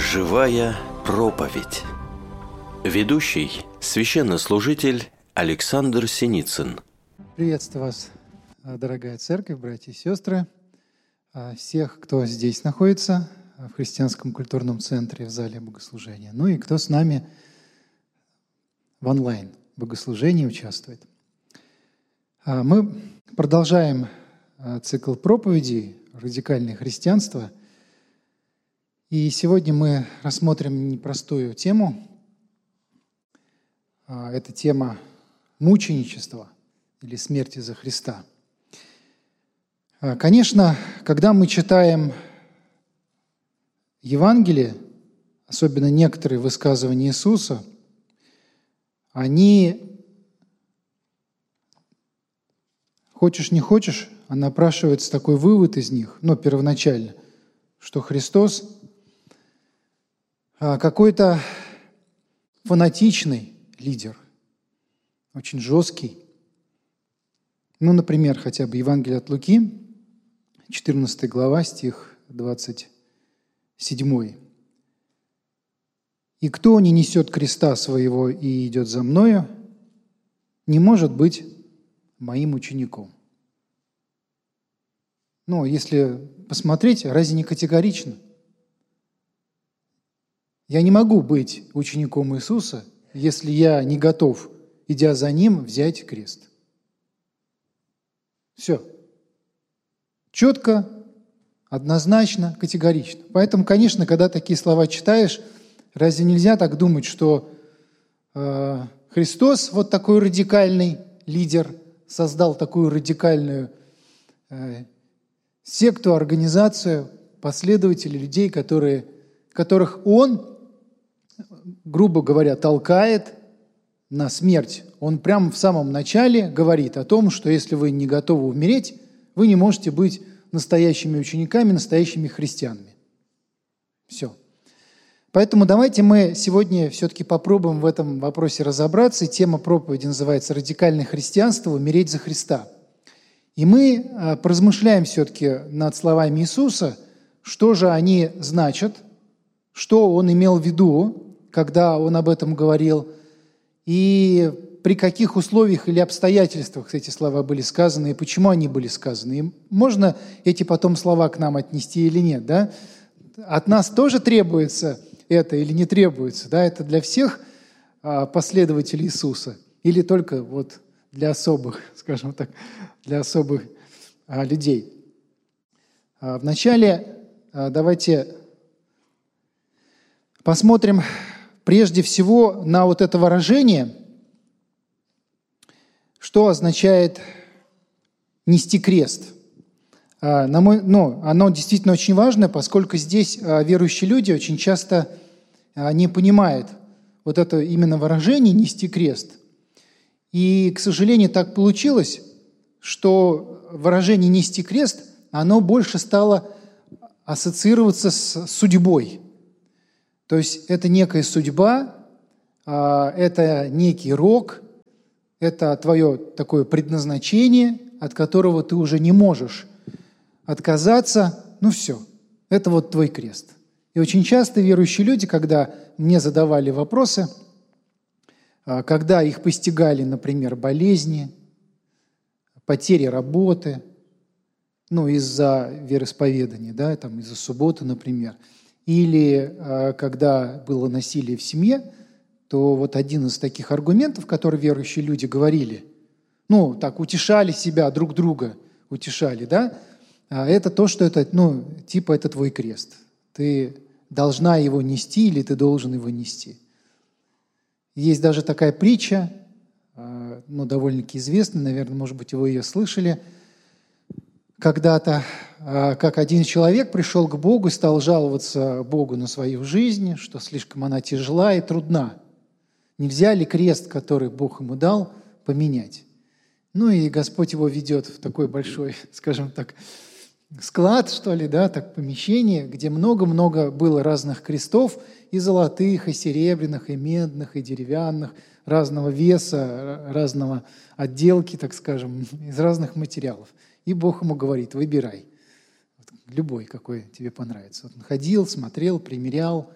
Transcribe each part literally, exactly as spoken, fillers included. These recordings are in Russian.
Живая проповедь. Ведущий – священнослужитель Александр Синицын. Приветствую вас, дорогая церковь, братья и сестры, всех, кто здесь находится, в христианском культурном центре, в зале богослужения, ну и кто с нами в онлайн-богослужении участвует. Мы продолжаем цикл проповедей «Радикальное христианство». И сегодня мы рассмотрим непростую тему. Это тема мученичества или смерти за Христа. Конечно, когда мы читаем Евангелие, особенно некоторые высказывания Иисуса, они, хочешь не хочешь, а напрашивается такой вывод из них, ну, первоначально, что Христос какой-то фанатичный лидер, очень жесткий. Ну, например, хотя бы Евангелие от Луки, четырнадцатая глава, стих двадцать седьмой. «И кто не несет креста своего и идет за мною, не может быть моим учеником». Ну, если посмотреть, разве не категорично? Я не могу быть учеником Иисуса, если я не готов, идя за Ним, взять крест. Все. Четко, однозначно, категорично. Поэтому, конечно, когда такие слова читаешь, разве нельзя так думать, что э, Христос, вот такой радикальный лидер, создал такую радикальную э, секту, организацию, последователей, людей, которые, которых Он, грубо говоря, толкает на смерть. Он прямо в самом начале говорит о том, что если вы не готовы умереть, вы не можете быть настоящими учениками, настоящими христианами. Все. Поэтому давайте мы сегодня все-таки попробуем в этом вопросе разобраться. И тема проповеди называется «Радикальное христианство. Умереть за Христа». И мы поразмышляем все-таки над словами Иисуса, что же они значат, что Он имел в виду, когда Он об этом говорил, и при каких условиях или обстоятельствах эти слова были сказаны, и почему они были сказаны. И можно эти потом слова к нам отнести или нет, да? От нас тоже требуется это или не требуется, да? Это для всех последователей Иисуса или только вот для особых, скажем так, для особых людей. Вначале давайте посмотрим прежде всего на вот это выражение, что означает «нести крест». На мой, ну, оно действительно очень важно, поскольку здесь верующие люди очень часто не понимают вот это именно выражение «нести крест». И, к сожалению, так получилось, что выражение «нести крест», оно больше стало ассоциироваться с судьбой. То есть это некая судьба, это некий рок, это твое такое предназначение, от которого ты уже не можешь отказаться. Ну все, это вот твой крест. И очень часто верующие люди, когда мне задавали вопросы, когда их постигали, например, болезни, потери работы, ну, из-за вероисповедания, да, там, из-за субботы, например, или э, когда было насилие в семье, то вот один из таких аргументов, которые верующие люди говорили, ну, так, утешали себя, друг друга утешали, да, это то, что это, ну, типа, это твой крест. Ты должна его нести или ты должен его нести. Есть даже такая притча, э, ну, довольно-таки известная, наверное, может быть, вы ее слышали, когда-то, как один человек пришел к Богу и стал жаловаться Богу на свою жизнь, что слишком она тяжела и трудна. Нельзя ли крест, который Бог ему дал, поменять? Ну и Господь его ведет в такой большой, скажем так, склад, что ли, да, так, помещение, где много-много было разных крестов, и золотых, и серебряных, и медных, и деревянных, разного веса, разного отделки, так скажем, из разных материалов. И Бог ему говорит: выбирай, любой, какой тебе понравится. Вот он ходил, смотрел, примерял,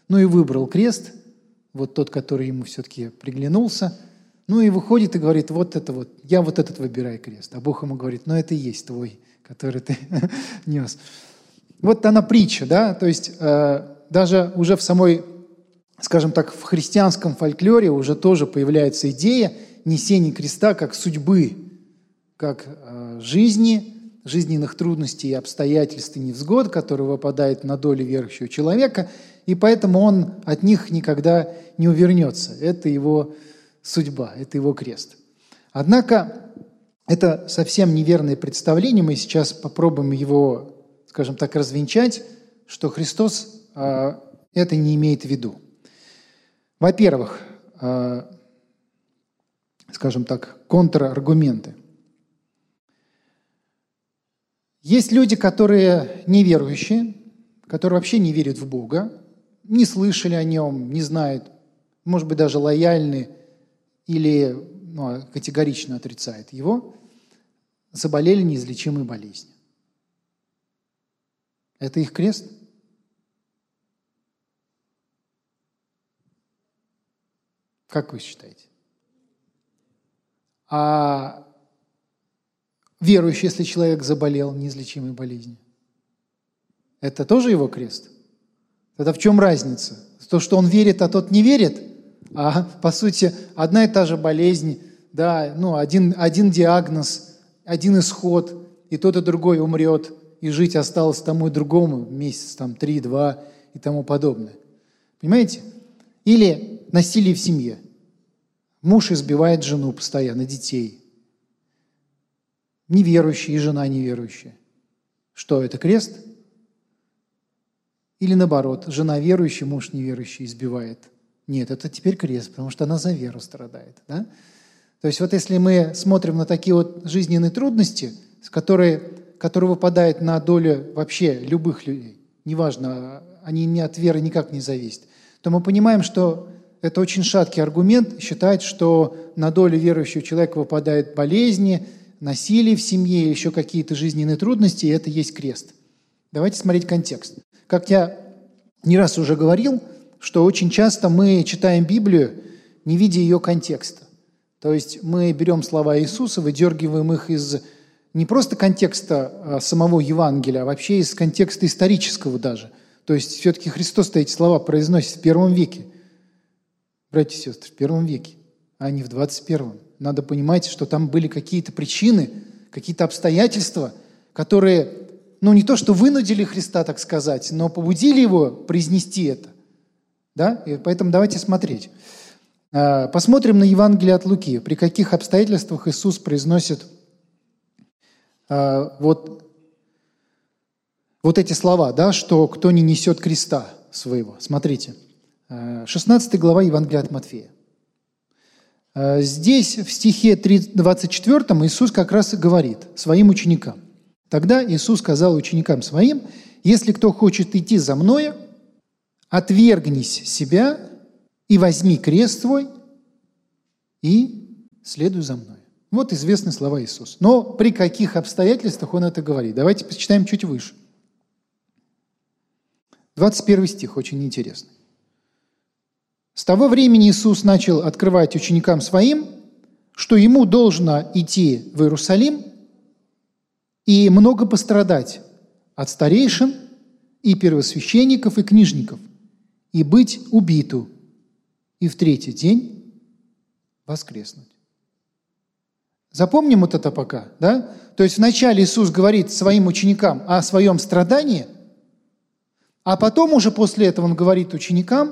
Ну и выбрал крест, вот тот, который ему все-таки приглянулся. Ну и выходит и говорит, вот это вот, я вот этот выбираю крест. А Бог ему говорит, ну это и есть твой, который ты нес. Вот она притча, да, то есть э, даже уже в самой, скажем так, в христианском фольклоре уже тоже появляется идея несения креста как судьбы, как э, жизни, жизненных трудностей и обстоятельств и невзгод, которые выпадают на долю верующего человека, и поэтому он от них никогда не увернется. Это его судьба, это его крест. Однако это совсем неверное представление, мы сейчас попробуем его, скажем так, развенчать, что Христос э, это не имеет в виду. Во-первых, э, скажем так, контраргументы. Есть люди, которые неверующие, которые вообще не верят в Бога, не слышали о Нем, не знают, может быть, даже лояльны или ну, категорично отрицают Его, заболели неизлечимой болезнью. Это их крест? Как вы считаете? А верующий, если человек заболел неизлечимой болезнью, это тоже его крест? Тогда в чем разница? То, что он верит, а тот не верит? А по сути, одна и та же болезнь, да, ну, один, один диагноз, один исход, и тот и другой умрет, и жить осталось тому и другому месяц, там, три-два и тому подобное. Понимаете? Или насилие в семье. Муж избивает жену постоянно, детей. Неверующий и жена неверующая. Что, это крест? Или наоборот, жена верующая, муж неверующий избивает. Нет, это теперь крест, потому что она за веру страдает. Да? То есть вот если мы смотрим на такие вот жизненные трудности, которые, которые выпадают на долю вообще любых людей, неважно, они не от веры никак не зависят, то мы понимаем, что это очень шаткий аргумент считать, что на долю верующего человека выпадают болезни, насилие в семье или еще какие-то жизненные трудности, и это есть крест. Давайте смотреть контекст. Как я не раз уже говорил, что очень часто мы читаем Библию, не видя ее контекста. То есть мы берем слова Иисуса, выдергиваем их из не просто контекста самого Евангелия, а вообще из контекста исторического даже. То есть все-таки Христос-то эти слова произносит в первом веке. Братья и сестры, в первом веке, а не в двадцать первом. Надо понимать, что там были какие-то причины, какие-то обстоятельства, которые, ну, не то что вынудили Христа, так сказать, но побудили его произнести это. Да? И поэтому давайте смотреть. Посмотрим на Евангелие от Луки. При каких обстоятельствах Иисус произносит вот, вот эти слова, да, что «кто не несет креста своего». Смотрите. шестнадцатая глава Евангелия от Матфея. Здесь в стихе двадцать четвёртом Иисус как раз и говорит своим ученикам. Тогда Иисус сказал ученикам своим: «Если кто хочет идти за Мною, отвергнись себя и возьми крест свой и следуй за Мной». Вот известные слова Иисуса. Но при каких обстоятельствах Он это говорит? Давайте почитаем чуть выше. двадцать первый стих, очень интересный. «С того времени Иисус начал открывать ученикам Своим, что Ему должно идти в Иерусалим и много пострадать от старейшин и первосвященников и книжников, и быть убиту, и в третий день воскреснуть». Запомним вот это пока, да? То есть вначале Иисус говорит своим ученикам о своем страдании, а потом уже после этого Он говорит ученикам,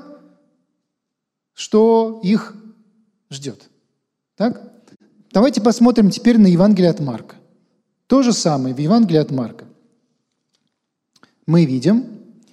что их ждет. Так? Давайте посмотрим теперь на Евангелие от Марка. То же самое в Евангелии от Марка. Мы видим,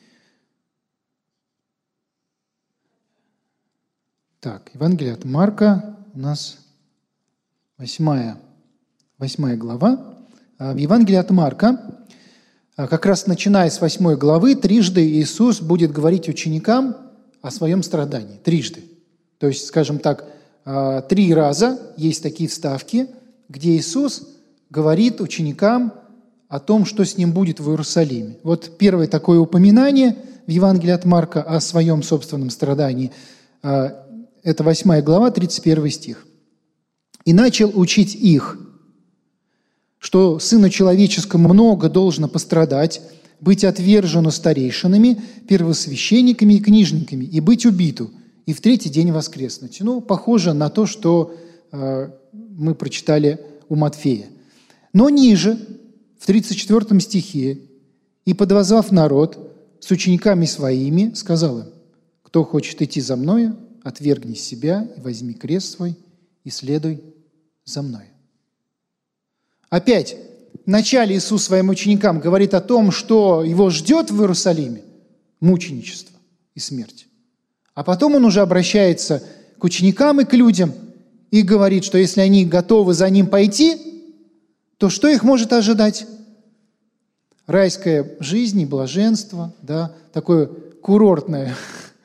так, Евангелие от Марка у нас восьмая, восьмая глава. В Евангелии от Марка, как раз начиная с восьмой главы, трижды Иисус будет говорить ученикам о своем страдании. Трижды. То есть, скажем так, три раза есть такие вставки, где Иисус говорит ученикам о том, что с Ним будет в Иерусалиме. Вот первое такое упоминание в Евангелии от Марка о своем собственном страдании. Это восьмая глава, тридцать первый стих. «И начал учить их, что Сыну Человеческому много должно пострадать, быть отвержену старейшинами, первосвященниками и книжниками, и быть убиту, и в третий день воскреснуть». Ну, похоже на то, что э, мы прочитали у Матфея. Но ниже, в тридцать четвёртом стихе, «И, подозвав народ с учениками своими, сказал им: кто хочет идти за мною, отвергни себя и возьми крест свой, и следуй за мной». Опять, вначале Иисус своим ученикам говорит о том, что его ждет в Иерусалиме мученичество и смерть. А потом он уже обращается к ученикам и к людям и говорит, что если они готовы за ним пойти, то что их может ожидать? Райская жизнь и блаженство, да, такое курортное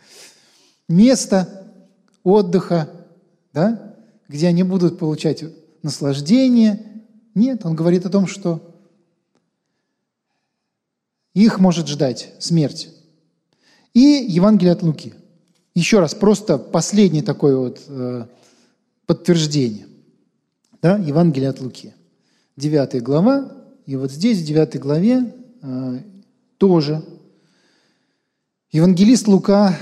место отдыха, да, где они будут получать наслаждение. Нет, он говорит о том, что их может ждать смерть. И Евангелие от Луки. Еще раз, просто последнее такое вот э, подтверждение. Да, Евангелие от Луки. Девятая глава. И вот здесь, в девятой главе, э, тоже евангелист Лука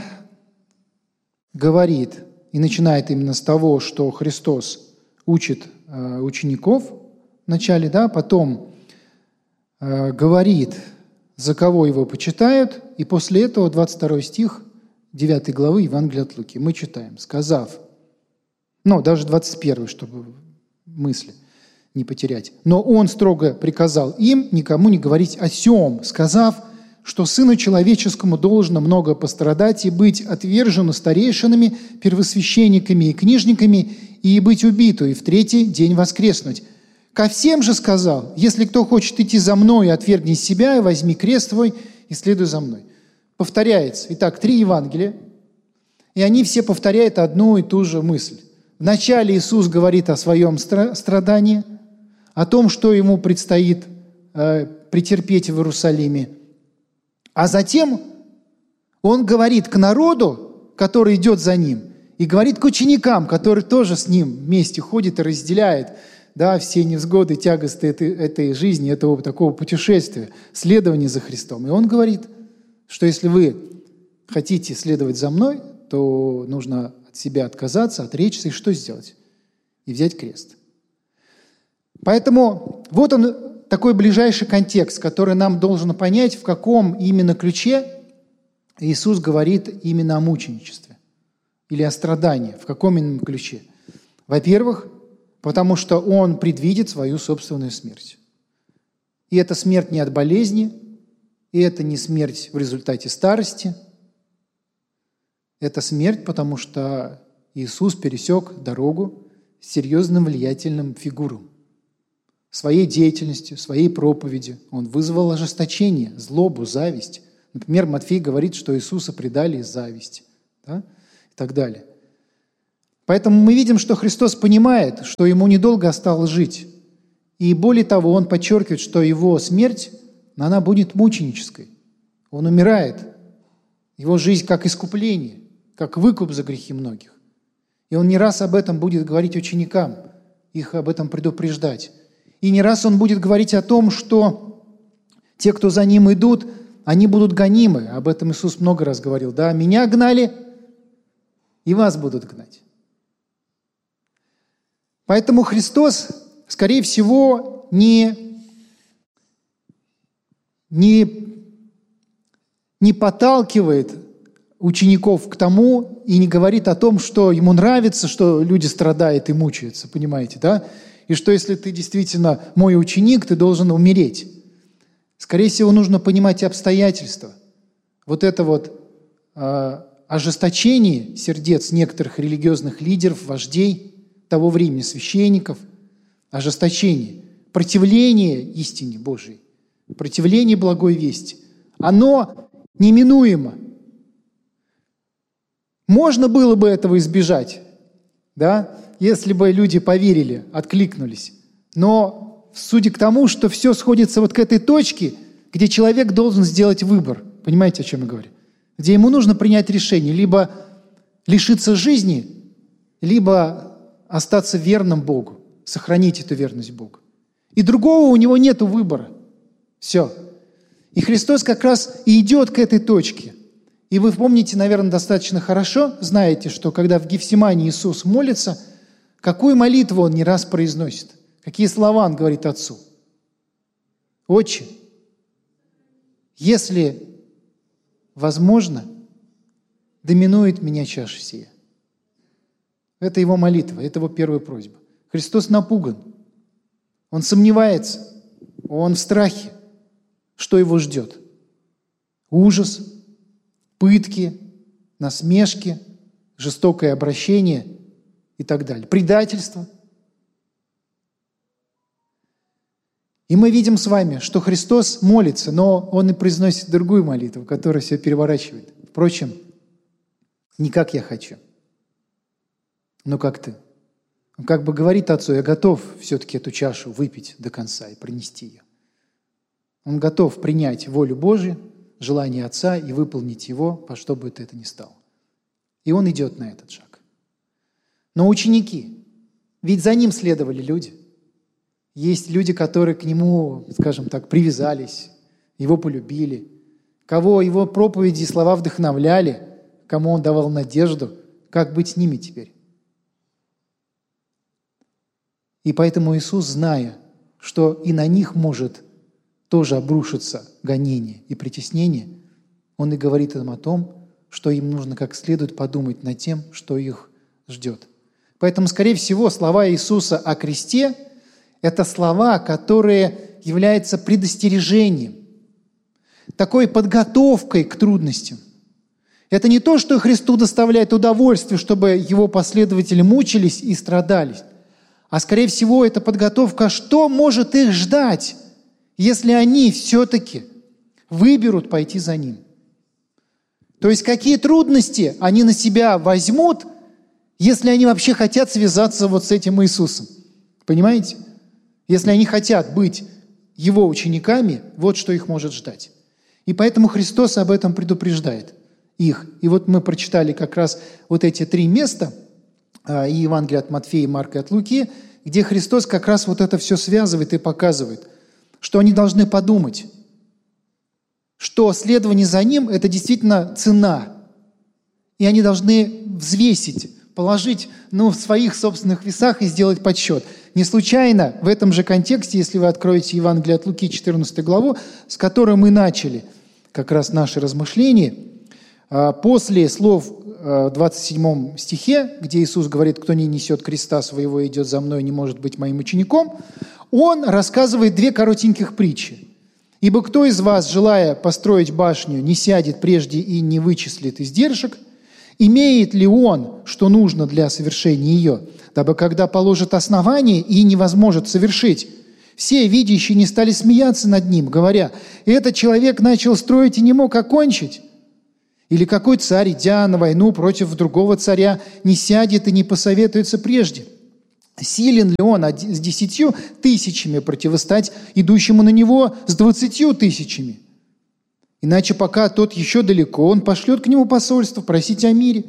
говорит, и начинает именно с того, что Христос учит э, учеников вначале, да, потом э, говорит, за кого его почитают, и после этого двадцать второй стих девятой главы Евангелия от Луки. Мы читаем, сказав, ну, даже двадцать первый, чтобы мысли не потерять. «Но он строго приказал им никому не говорить о сем, сказав, что Сыну Человеческому должно много пострадать и быть отвержену старейшинами, первосвященниками и книжниками, и быть убиту, и в третий день воскреснуть. Ко всем же сказал: если кто хочет идти за мной, отвергни себя и возьми крест твой, и следуй за мной». Повторяется. Итак, три Евангелия, и они все повторяют одну и ту же мысль. Вначале Иисус говорит о своем страдании, о том, что ему предстоит э, претерпеть в Иерусалиме. А затем он говорит к народу, который идет за ним, и говорит к ученикам, которые тоже с ним вместе ходят и разделяют, да, все невзгоды, тягости этой, этой жизни, этого такого путешествия, следования за Христом. И он говорит, что если вы хотите следовать за мной, то нужно от себя отказаться, отречься, и что сделать? И взять крест. Поэтому вот он, такой ближайший контекст, который нам должен понять, в каком именно ключе Иисус говорит именно о мученичестве или о страдании, в каком именно ключе. Во-первых, потому что Он предвидит свою собственную смерть. И это смерть не от болезни, и это не смерть в результате старости. Это смерть, потому что Иисус пересек дорогу с серьезным влиятельным фигурам. Своей деятельностью, своей проповедью Он вызвал ожесточение, злобу, зависть. Например, Матфей говорит, что Иисуса предали из зависти, да? И так далее. Поэтому мы видим, что Христос понимает, что Ему недолго осталось жить. И более того, Он подчеркивает, что Его смерть, она будет мученической. Он умирает. Его жизнь как искупление, как выкуп за грехи многих. И Он не раз об этом будет говорить ученикам, их об этом предупреждать. И не раз Он будет говорить о том, что те, кто за Ним идут, они будут гонимы. Об этом Иисус много раз говорил. Да, меня гнали, и вас будут гнать. Поэтому Христос, скорее всего, не, не, не подталкивает учеников к тому и не говорит о том, что Ему нравится, что люди страдают и мучаются, понимаете, да? И что если ты действительно мой ученик, ты должен умереть. Скорее всего, нужно понимать и обстоятельства. Вот это вот э, ожесточение сердец некоторых религиозных лидеров, вождей того времени, священников, ожесточение, противление истине Божией, противление благой вести, оно неминуемо. Можно было бы этого избежать, да, если бы люди поверили, откликнулись. Но судя к тому, что все сходится вот к этой точке, где человек должен сделать выбор. Понимаете, о чем я говорю? где ему нужно принять решение, либо лишиться жизни, либо остаться верным Богу, сохранить эту верность Богу. И другого у него нет выбора. Все. И Христос как раз и идет к этой точке. И вы помните, наверное, достаточно хорошо, знаете, что когда в Гефсимании Иисус молится, какую молитву Он не раз произносит, какие слова Он говорит Отцу. «Отче, если возможно, доминует меня чаша сия». Это его молитва, это его первая просьба. Христос напуган, он сомневается, он в страхе. Что его ждет? Ужас, пытки, насмешки, жестокое обращение и так далее. Предательство. И мы видим с вами, что Христос молится, но Он и произносит другую молитву, которая все переворачивает. Впрочем, не как я хочу, но как ты. Он как бы говорит Отцу: я готов все-таки эту чашу выпить до конца и принести ее. Он готов принять волю Божию, желание Отца и выполнить его, во что бы это ни стало. И он идет на этот шаг. Но ученики, ведь за ним следовали люди. Есть люди, которые к нему, скажем так, привязались, его полюбили, кого его проповеди и слова вдохновляли, кому он давал надежду. Как быть с ними теперь? И поэтому Иисус, зная, что и на них может тоже обрушится гонение и притеснение, Он и говорит им о том, что им нужно как следует подумать над тем, что их ждет. Поэтому, скорее всего, слова Иисуса о кресте – это слова, которые являются предостережением, такой подготовкой к трудностям. Это не то, что Христу доставляет удовольствие, чтобы Его последователи мучились и страдались, а, скорее всего, это подготовка, что может их ждать, если они все-таки выберут пойти за Ним. То есть какие трудности они на себя возьмут, если они вообще хотят связаться вот с этим Иисусом. Понимаете? Если они хотят быть Его учениками, вот что их может ждать. И поэтому Христос об этом предупреждает их. И вот мы прочитали как раз вот эти три места, и Евангелие от Матфея, Марка и от Луки, где Христос как раз вот это все связывает и показывает, что они должны подумать, что следование за Ним – это действительно цена. И они должны взвесить, положить ну, в своих собственных весах и сделать подсчет. Не случайно в этом же контексте, если вы откроете Евангелие от Луки, четырнадцатую главу, с которой мы начали как раз наши размышления, после слов в двадцать седьмом стихе, где Иисус говорит: «Кто не несет креста своего и идет за мной, не может быть моим учеником», Он рассказывает две коротеньких притчи. «Ибо кто из вас, желая построить башню, не сядет прежде и не вычислит издержек? Имеет ли он, что нужно для совершения ее, дабы когда положит основание и не возможет совершить? Все видящие не стали смеяться над ним, говоря: этот человек начал строить и не мог окончить. Или какой царь, идя на войну против другого царя, не сядет и не посоветуется прежде? Силен ли он с десятью тысячами противостать идущему на него с двадцатью тысячами? Иначе пока тот еще далеко, он пошлет к нему посольство просить о мире.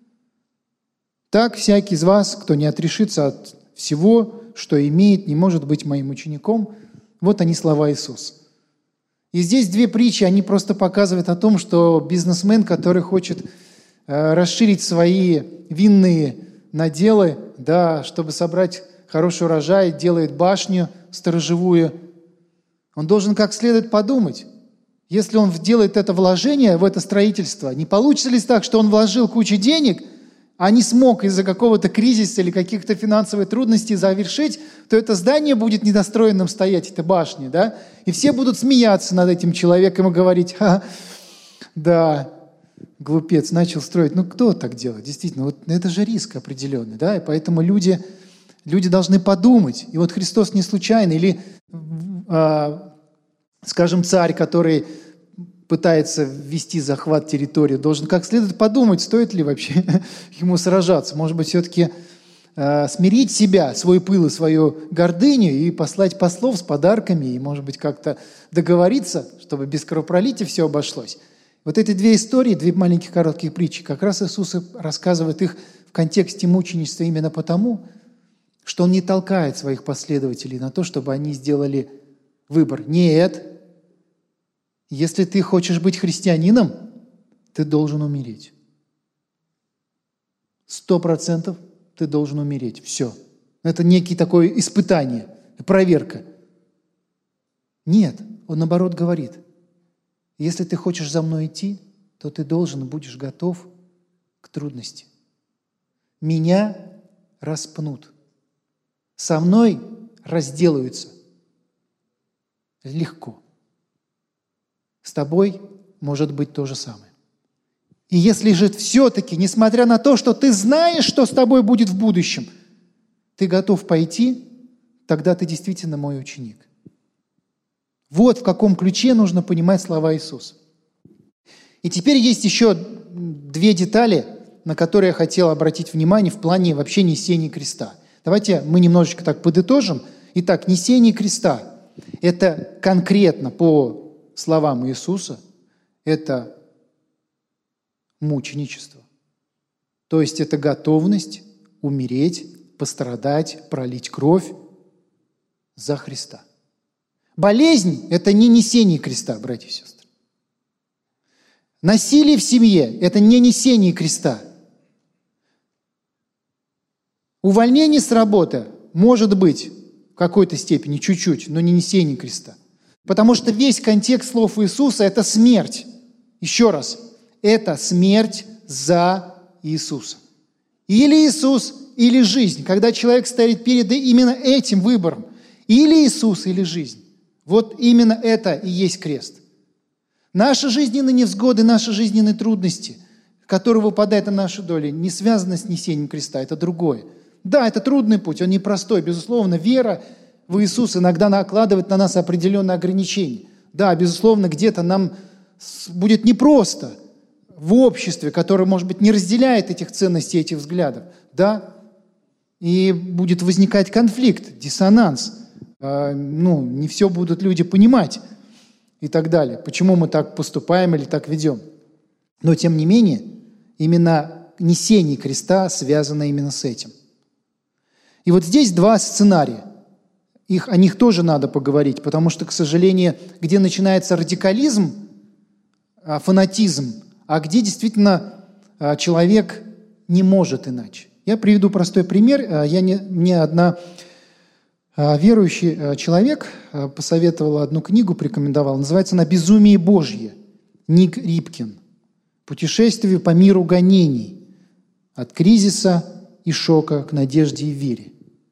Так всякий из вас, кто не отрешится от всего, что имеет, не может быть моим учеником». Вот они слова Иисуса. И здесь две притчи, они просто показывают о том, что бизнесмен, который хочет э, расширить свои винные наделы, да, чтобы собрать хороший урожай, делает башню сторожевую, он должен как следует подумать. Если он делает это вложение в это строительство, не получится ли так, что он вложил кучу денег, а не смог из-за какого-то кризиса или каких-то финансовых трудностей завершить, то это здание будет недостроенным стоять, эта башня, да? И все будут смеяться над этим человеком и говорить: «Ха, да, глупец, начал строить». Ну, кто так делает? Действительно, вот это же риск определенный, да? И поэтому люди, люди должны подумать. И вот Христос не случайно, или, э, скажем, царь, который пытается ввести захват территории, должен как следует подумать, стоит ли вообще ему сражаться. Может быть, все-таки э, смирить себя, свой пыл и свою гордыню и послать послов с подарками, и, может быть, как-то договориться, чтобы без кровопролития все обошлось. Вот эти две истории, две маленьких коротких притчи, как раз Иисус рассказывает их в контексте мученичества именно потому, что Он не толкает своих последователей на то, чтобы они сделали выбор. Нет, если ты хочешь быть христианином, ты должен умереть. Сто процентов ты должен умереть. Все. Это некое такое испытание, проверка. Нет, Он наоборот говорит, если ты хочешь за мной идти, то ты должен будешь готов к трудности. Меня распнут. Со мной разделаются. Легко. С тобой может быть то же самое. И если же все-таки, несмотря на то, что ты знаешь, что с тобой будет в будущем, ты готов пойти, тогда ты действительно мой ученик. Вот в каком ключе нужно понимать слова Иисуса. И теперь есть еще две детали, на которые я хотел обратить внимание в плане вообще несения креста. Давайте мы немножечко так подытожим. Итак, несение креста – это конкретно по словам Иисуса, это мученичество. То есть это готовность умереть, пострадать, пролить кровь за Христа. Болезнь – это не несение креста, братья и сестры. Насилие в семье – это не несение креста. Увольнение с работы может быть в какой-то степени, чуть-чуть, но не несение креста. Потому что весь контекст слов Иисуса – это смерть. Еще раз, это смерть за Иисуса. Или Иисус, или жизнь. Когда человек стоит перед именно этим выбором, или Иисус, или жизнь. Вот именно это и есть крест. Наши жизненные невзгоды, наши жизненные трудности, которые выпадают на нашу долю, не связаны с несением креста, это другое. Да, это трудный путь, он непростой. Безусловно, вера в Иисуса иногда накладывает на нас определенные ограничения. Да, безусловно, где-то нам будет непросто в обществе, которое, может быть, не разделяет этих ценностей, этих взглядов. Да, и будет возникать конфликт, диссонанс. Ну, не все будут люди понимать и так далее. Почему мы так поступаем или так ведем. Но, тем не менее, именно несение креста связано именно с этим. И вот здесь два сценария. Их, о них тоже надо поговорить, потому что, к сожалению, где начинается радикализм, фанатизм, а где действительно человек не может иначе. Я приведу простой пример. Я не, мне одна верующий человек посоветовала одну книгу, порекомендовала. Называется она «Безумие Божье». Ник Рипкин. «Путешествие по миру гонений. От кризиса и шока к надежде и вере».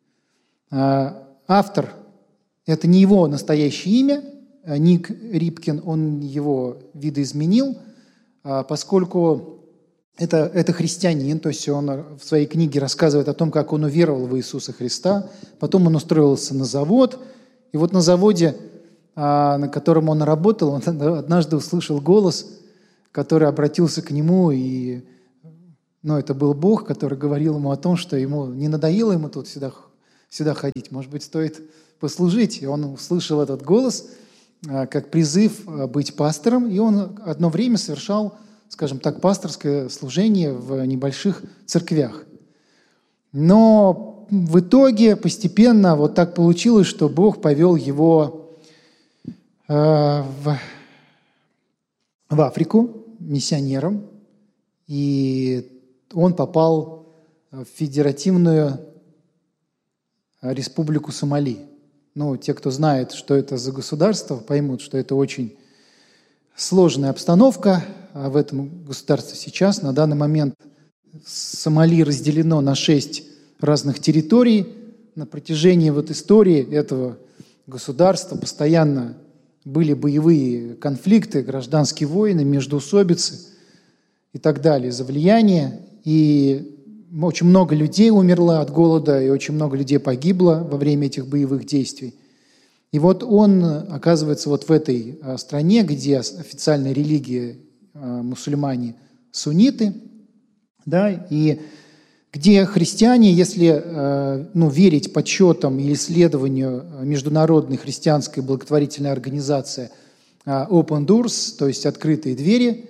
Автор – это не его настоящее имя, Ник Рипкин, он его видоизменил, поскольку это, это христианин, то есть он в своей книге рассказывает о том, как он уверовал в Иисуса Христа, потом он устроился на завод, и вот на заводе, на котором он работал, он однажды услышал голос, который обратился к нему, и ну, это был Бог, который говорил ему о том, что ему не надоело ему тут сюда, сюда ходить, может быть, стоит послужить. И он услышал этот голос как призыв быть пастором, и он одно время совершал, скажем так, пасторское служение в небольших церквях. Но в итоге постепенно вот так получилось, что Бог повел его э, в, в Африку миссионером, и он попал в Федеративную Республику Сомали. Ну, те, кто знает, что это за государство, поймут, что это очень сложная обстановка в этом государстве сейчас. На данный момент Сомали разделено на шесть разных территорий. На протяжении вот истории этого государства постоянно были боевые конфликты, гражданские войны, междоусобицы и так далее из-за влияния. И очень много людей умерло от голода, и очень много людей погибло во время этих боевых действий. И вот он оказывается вот в этой стране, где официальная религия мусульмане сунниты, да, и где христиане, если ну, верить подсчетам и исследованию международной христианской благотворительной организации Open Doors, то есть «Открытые двери»,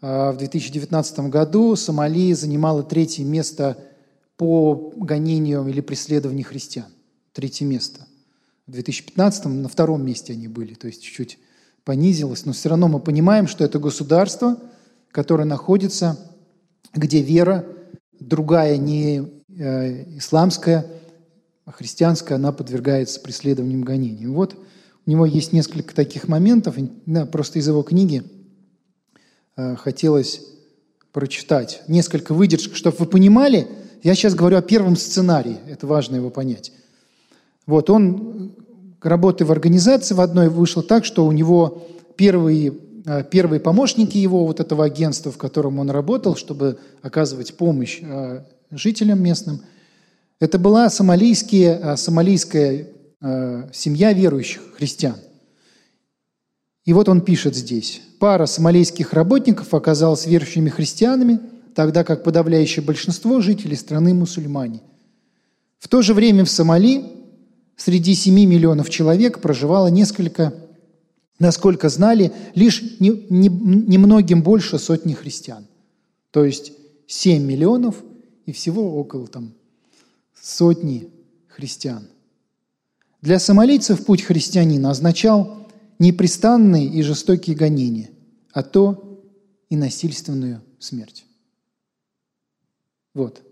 в две тысячи девятнадцатом году Сомали занимала третье место по гонению или преследованию христиан. Третье место. В две тысячи пятнадцатом на втором месте они были, то есть чуть-чуть понизилось. Но все равно мы понимаем, что это государство, которое находится, где вера другая, не э, исламская, а христианская, она подвергается преследованиям, гонениям. Вот у него есть несколько таких моментов, да, просто из его книги э, хотелось прочитать несколько выдержек, чтобы вы понимали. Я сейчас говорю о первом сценарии, это важно его понять. Вот он, работая в организации в одной, вышло так, что у него первые, первые помощники его, вот этого агентства, в котором он работал, чтобы оказывать помощь жителям местным, это была сомалийская, сомалийская семья верующих христиан. И вот он пишет здесь. Пара сомалийских работников оказалась верующими христианами, тогда как подавляющее большинство жителей страны мусульмане. В то же время в Сомали среди семи миллионов человек проживало несколько, насколько знали, лишь не, не, немногим больше сотни христиан. То есть семь миллионов и всего около там, сотни христиан. Для сомалийцев путь христианина означал непрестанные и жестокие гонения, а то и насильственную смерть. Вот.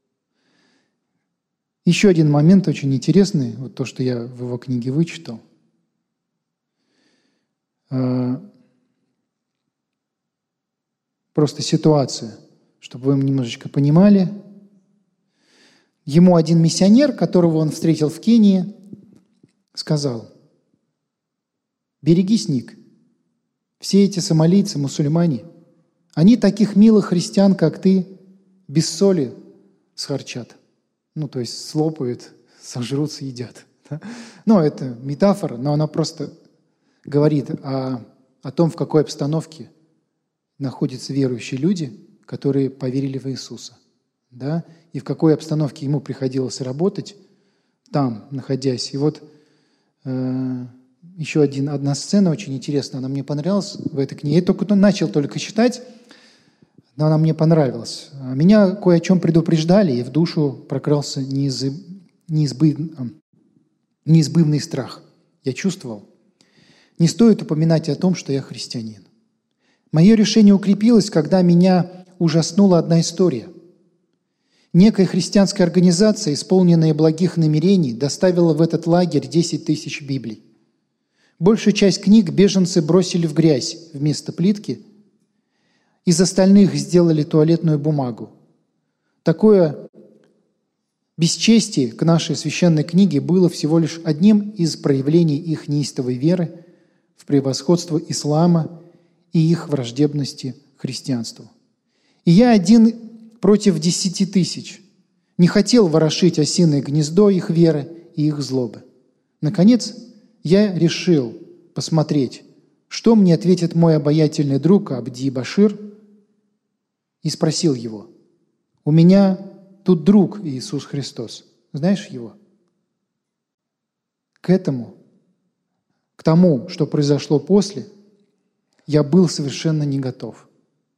Еще один момент очень интересный, вот то, что я в его книге вычитал. Просто ситуация, чтобы вы немножечко понимали. Ему один миссионер, которого он встретил в Кении, сказал: «Берегись, Ник, все эти сомалийцы, мусульмане, они таких милых христиан, как ты, без соли схарчат». Ну, то есть слопают, сожрут, съедят. Ну, это метафора, но она просто говорит о, о том, в какой обстановке находятся верующие люди, которые поверили в Иисуса. Да? И в какой обстановке ему приходилось работать там, находясь. И вот э, еще один, одна сцена очень интересная, она мне понравилась в этой книге. Я только начал только читать, но она мне понравилась. Меня кое о чем предупреждали, и в душу прокрался неизб... неизбыв... неизбывный страх. Я чувствовал. Не стоит упоминать о том, что я христианин. Мое решение укрепилось, когда меня ужаснула одна история. Некая христианская организация, исполненная благих намерений, доставила в этот лагерь десять тысяч Библий. Большую часть книг беженцы бросили в грязь вместо плитки, из остальных сделали туалетную бумагу. Такое бесчестие к нашей священной книге было всего лишь одним из проявлений их неистовой веры в превосходство ислама и их враждебности христианству. И я один против десяти тысяч не хотел ворошить осиное гнездо их веры и их злобы. Наконец, я решил посмотреть, что мне ответит мой обаятельный друг Абди Башир, и спросил его: «У меня тут друг Иисус Христос. Знаешь его?» К этому, к тому, что произошло после, я был совершенно не готов.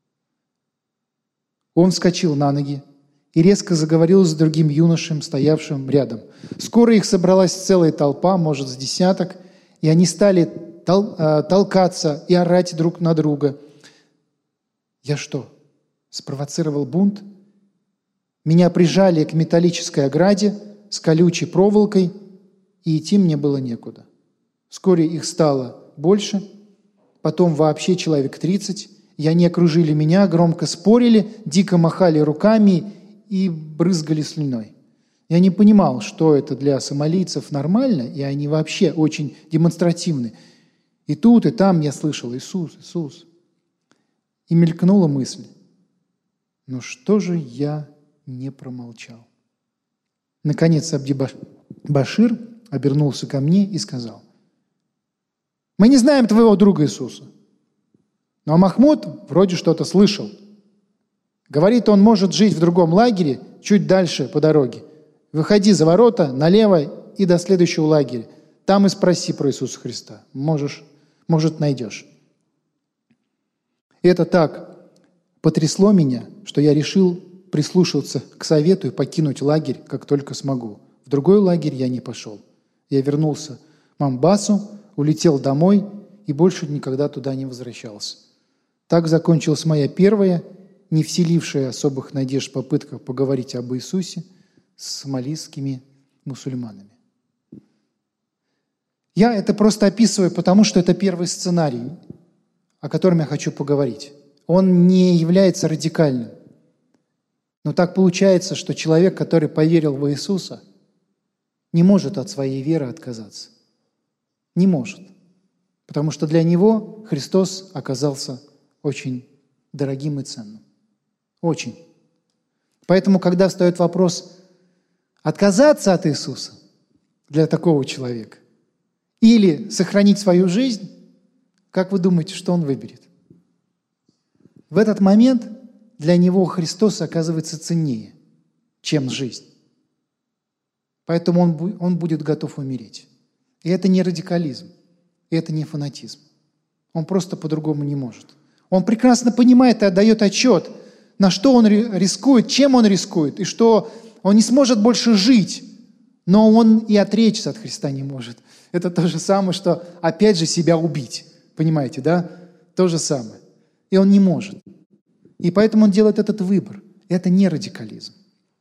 Он вскочил на ноги и резко заговорил с другим юношем, стоявшим рядом. Скоро их собралась целая толпа, может, с десяток, и они стали тол- толкаться и орать друг на друга. Я что, спровоцировал бунт? Меня прижали к металлической ограде с колючей проволокой, и идти мне было некуда. Вскоре их стало больше, потом вообще человек тридцать, и они окружили меня, громко спорили, дико махали руками и брызгали слюной. Я не понимал, что это для сомалийцев нормально, и они вообще очень демонстративны. И тут, и там я слышал: «Иисус, Иисус». И мелькнула мысль: но что же я не промолчал? Наконец Абди Башир обернулся ко мне и сказал: «Мы не знаем твоего друга Иисуса, но Махмуд вроде что-то слышал. Говорит, он может жить в другом лагере, чуть дальше по дороге. Выходи за ворота, налево и до следующего лагеря. Там и спроси про Иисуса Христа. Можешь, может, найдешь». Это так потрясло меня, что я решил прислушаться к совету и покинуть лагерь, как только смогу. В другой лагерь я не пошел. Я вернулся в Момбасу, улетел домой и больше никогда туда не возвращался. Так закончилась моя первая, не вселившая особых надежд попытка поговорить об Иисусе с сомалийскими мусульманами. Я это просто описываю, потому что это первый сценарий, о котором я хочу поговорить. Он не является радикальным. Но так получается, что человек, который поверил в Иисуса, не может от своей веры отказаться. Не может. Потому что для него Христос оказался очень дорогим и ценным. Очень. Поэтому, когда встает вопрос отказаться от Иисуса для такого человека или сохранить свою жизнь, как вы думаете, что он выберет? В этот момент для него Христос оказывается ценнее, чем жизнь. Поэтому он, он будет готов умереть. И это не радикализм, и это не фанатизм. Он просто по-другому не может. Он прекрасно понимает и отдает отчет, на что он рискует, чем он рискует, и что он не сможет больше жить, но он и отречься от Христа не может. Это то же самое, что опять же себя убить. Понимаете, да? То же самое. И он не может. И поэтому он делает этот выбор. Это не радикализм.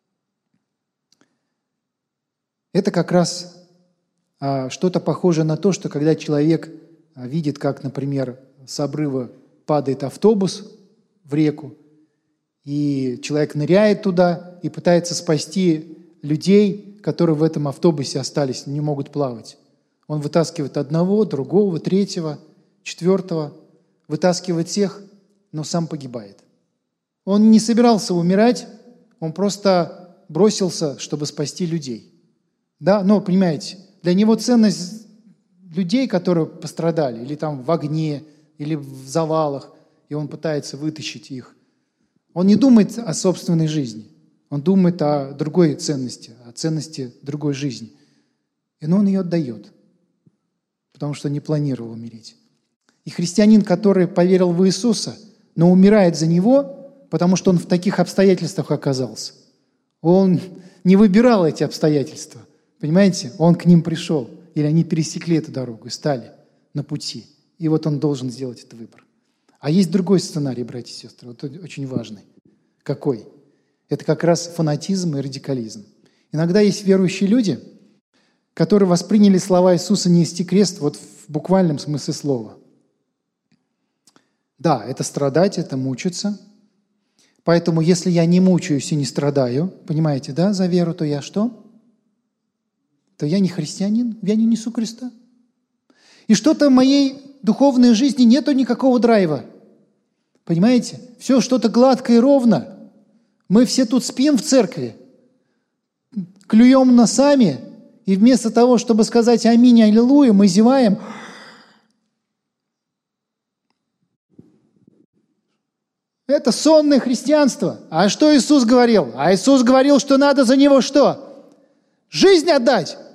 Это как раз а, что-то похожее на то, что когда человек а, видит, как, например, с обрыва падает автобус в реку, и человек ныряет туда и пытается спасти людей, которые в этом автобусе остались, не могут плавать. Он вытаскивает одного, другого, третьего, четвертого, вытаскивает всех, но сам погибает. Он не собирался умирать, он просто бросился, чтобы спасти людей. Да, но, понимаете, для него ценность людей, которые пострадали, или там в огне, или в завалах, и он пытается вытащить их. Он не думает о собственной жизни, он думает о другой ценности, о ценности другой жизни. И он ее отдает, потому что не планировал умереть. И христианин, который поверил в Иисуса, но умирает за Него, потому что он в таких обстоятельствах оказался. Он не выбирал эти обстоятельства, понимаете? Он к ним пришел, или они пересекли эту дорогу и стали на пути. И вот он должен сделать этот выбор. А есть другой сценарий, братья и сестры, вот очень важный. Какой? Это как раз фанатизм и радикализм. Иногда есть верующие люди, которые восприняли слова Иисуса «нести крест» вот в буквальном смысле слова. Да, это страдать, это мучиться. Поэтому, если я не мучаюсь и не страдаю, понимаете, да, за веру, то я что? То я не христианин, я не несу креста. И что-то в моей духовной жизни нету никакого драйва. Понимаете? Все что-то гладко и ровно. Мы все тут спим в церкви, клюем носами, и вместо того, чтобы сказать «Аминь, аллилуйя», мы зеваем. Это сонное христианство. А что Иисус говорил? А Иисус говорил, что надо за Него что? Жизнь отдать.